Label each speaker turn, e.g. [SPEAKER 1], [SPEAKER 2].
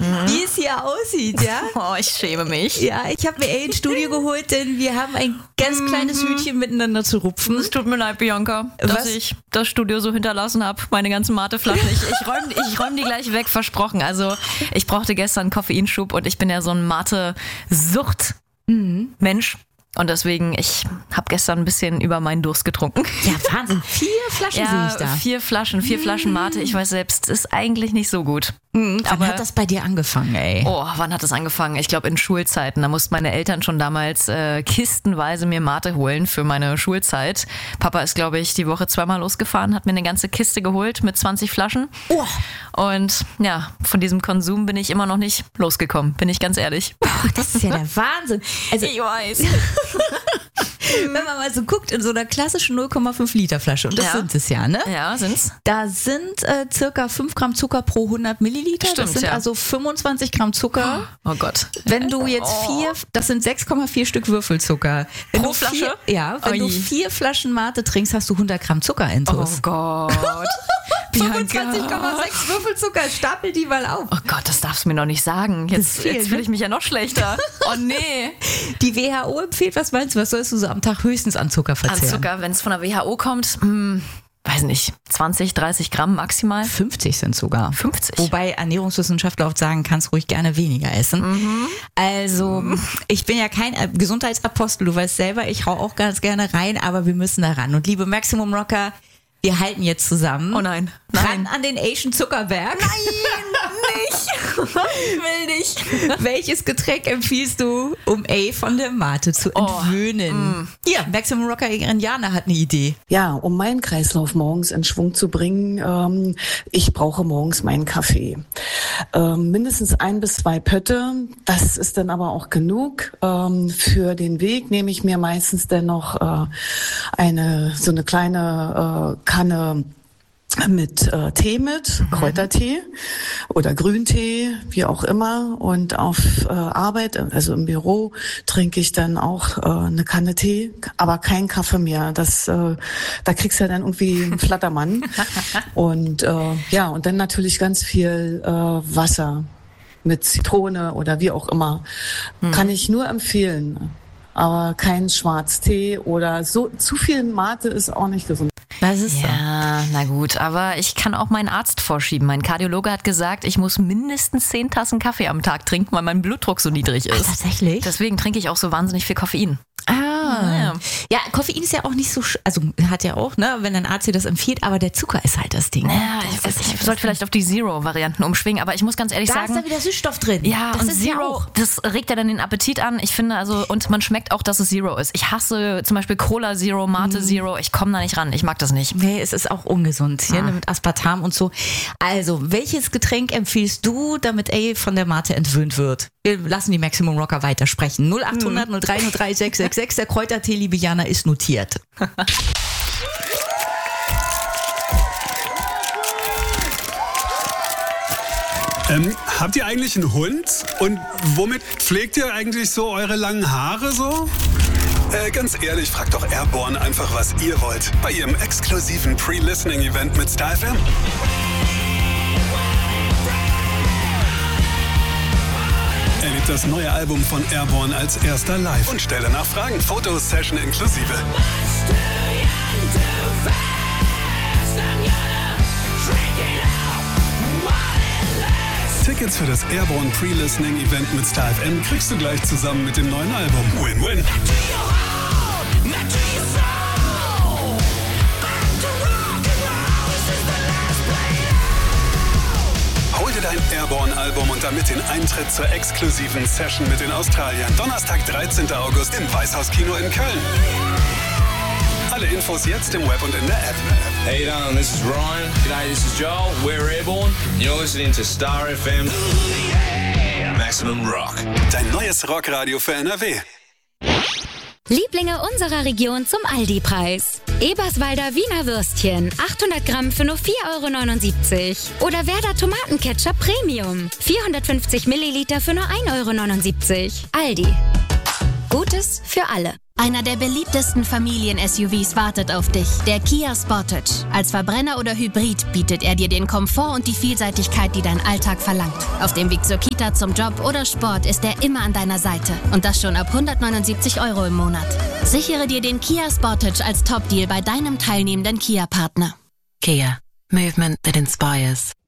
[SPEAKER 1] wie es hier aussieht, ja?
[SPEAKER 2] Oh, ich schäme mich.
[SPEAKER 1] Ja, ich habe mir ins Studio geholt, denn wir haben ein ganz kleines Hütchen miteinander zu rupfen.
[SPEAKER 2] Es tut mir leid, Bianca, dass ich das Studio so hinterlassen habe. Meine ganzen Mateflaschen. Ich räum die gleich weg, versprochen. Also ich brauchte gestern einen Koffeinschub und ich bin ja so ein Mate-Sucht-Mensch. Und deswegen, ich habe gestern ein bisschen über meinen Durst getrunken.
[SPEAKER 1] Ja, Wahnsinn. 4 Flaschen sehe ich da.
[SPEAKER 2] 4 Flaschen Mate. Ich weiß selbst, ist eigentlich nicht so gut.
[SPEAKER 1] Wann hat das bei dir angefangen, ey?
[SPEAKER 2] Oh, wann hat das angefangen? Ich glaube in Schulzeiten. Da mussten meine Eltern schon damals kistenweise mir Mate holen für meine Schulzeit. Papa ist, glaube ich, die Woche 2-mal losgefahren, hat mir eine ganze Kiste geholt mit 20 Flaschen. Oh. Und ja, von diesem Konsum bin ich immer noch nicht losgekommen, bin ich ganz ehrlich.
[SPEAKER 1] Oh, das ist ja der Wahnsinn. Also,
[SPEAKER 2] ich weiß.
[SPEAKER 1] Wenn man mal so guckt, in so einer klassischen 0,5 Liter Flasche, und das sind es ja, ne?
[SPEAKER 2] Ja, sind's.
[SPEAKER 1] Da sind circa 5 Gramm Zucker pro 100 Milliliter.
[SPEAKER 2] Stimmt,
[SPEAKER 1] das sind also 25 Gramm Zucker.
[SPEAKER 2] Oh Gott.
[SPEAKER 1] Wenn du jetzt 4, das sind 6,4 Stück Würfelzucker. Wenn
[SPEAKER 2] pro Flasche?
[SPEAKER 1] Wenn du 4 Flaschen Mate trinkst, hast du 100 Gramm Zucker intus.
[SPEAKER 2] Oh Gott.
[SPEAKER 1] 25,6 Würfelzucker, stapel die mal auf.
[SPEAKER 2] Oh Gott, das darfst du mir noch nicht sagen. Jetzt fühle ich mich ja noch schlechter. Oh nee.
[SPEAKER 1] Die WHO empfiehlt, was meinst du, was sollst du so am Tag höchstens an Zucker verzehren?
[SPEAKER 2] An Zucker, wenn es von der WHO kommt, weiß nicht, 20, 30 Gramm maximal.
[SPEAKER 1] 50 sind sogar.
[SPEAKER 2] 50.
[SPEAKER 1] Wobei Ernährungswissenschaftler oft sagen, kannst ruhig gerne weniger essen. Also, ich bin ja kein Gesundheitsapostel, du weißt selber, ich hau auch ganz gerne rein, aber wir müssen da ran. Und liebe Maximum Rocker, wir halten jetzt zusammen.
[SPEAKER 2] Oh nein.
[SPEAKER 1] Ran an den Asian Zuckerberg.
[SPEAKER 2] Nein, nicht. Ich will nicht.
[SPEAKER 1] Welches Getränk empfiehlst du, um A von der Mate zu entwöhnen? Hier, Maximum Rocker Jana hat eine Idee.
[SPEAKER 3] Ja, um meinen Kreislauf morgens in Schwung zu bringen, ich brauche morgens meinen Kaffee. Mindestens 1 bis 2 Pötte, das ist dann aber auch genug. Für den Weg nehme ich mir meistens dann noch so eine kleine Kanne mit Tee mit, Kräutertee oder Grüntee, wie auch immer. Und auf Arbeit, also im Büro, trinke ich dann auch eine Kanne Tee, aber kein Kaffee mehr. Da kriegst du ja dann irgendwie einen Flattermann. Und und dann natürlich ganz viel Wasser mit Zitrone oder wie auch immer. Kann ich nur empfehlen. Aber kein Schwarztee oder so. Zu viel Mate ist auch nicht gesund.
[SPEAKER 1] Das ist
[SPEAKER 2] ja, na gut, aber ich kann auch meinen Arzt vorschieben. Mein Kardiologe hat gesagt, ich muss mindestens 10 Tassen Kaffee am Tag trinken, weil mein Blutdruck so niedrig ist.
[SPEAKER 1] Ach, tatsächlich?
[SPEAKER 2] Deswegen trinke ich auch so wahnsinnig viel Koffein.
[SPEAKER 1] Ja, Koffein ist ja auch nicht so, also hat ja auch, ne, wenn ein Arzt dir das empfiehlt, aber der Zucker ist halt das Ding.
[SPEAKER 2] Ja, ich sollte vielleicht auf die Zero-Varianten umschwingen, aber ich muss ganz ehrlich sagen...
[SPEAKER 1] Da ist da wieder Süßstoff drin.
[SPEAKER 2] Ja,
[SPEAKER 1] das
[SPEAKER 2] und
[SPEAKER 1] ist
[SPEAKER 2] Zero,
[SPEAKER 1] ja auch.
[SPEAKER 2] das regt ja dann den Appetit an. Ich finde also, und man schmeckt auch, dass es Zero ist. Ich hasse zum Beispiel Cola Zero, Mate Zero. Ich komme da nicht ran. Ich mag das nicht.
[SPEAKER 1] Nee, es ist auch ungesund, hier mit Aspartam und so. Also, welches Getränk empfiehlst du, damit A von der Mate entwöhnt wird? Wir lassen die Maximum Rocker weitersprechen. 0800 03 03 666. Der Kräutertee, liebe Jana, ist notiert.
[SPEAKER 4] Habt ihr eigentlich einen Hund? Und womit pflegt ihr eigentlich so eure langen Haare so? Ganz ehrlich, fragt doch Airborne einfach, was ihr wollt. Bei ihrem exklusiven Pre-Listening-Event mit Star FM. Erlebt das neue Album von Airborne als erster live und stelle nach Fragen, Fotos, Session inklusive. Tickets für das Airborne Pre-Listening-Event mit Star FM kriegst du gleich zusammen mit dem neuen Album. Win-win. Hol dir dein Airborne-Album und damit den Eintritt zur exklusiven Session mit den Australiern. Donnerstag, 13. August im Weißhauskino in Köln. Alle Infos jetzt im Web und in der App.
[SPEAKER 5] Hey, this is Ryan. G'day, this is Joel. We're Airborne. You're listening to Star FM. Maximum Rock.
[SPEAKER 4] Dein neues Rockradio für NRW.
[SPEAKER 6] Lieblinge unserer Region zum Aldi-Preis. Eberswalder Wiener Würstchen, 800 Gramm für nur 4,79 €. Oder Werder Tomatenketchup Premium, 450 Milliliter für nur 1,79 €. Aldi. Gutes für alle.
[SPEAKER 7] Einer der beliebtesten Familien-SUVs wartet auf dich, der Kia Sportage. Als Verbrenner oder Hybrid bietet er dir den Komfort und die Vielseitigkeit, die dein Alltag verlangt. Auf dem Weg zur Kita, zum Job oder Sport ist er immer an deiner Seite. Und das schon ab 179 € im Monat. Sichere dir den Kia Sportage als Top-Deal bei deinem teilnehmenden Kia-Partner.
[SPEAKER 8] Kia. Movement that inspires.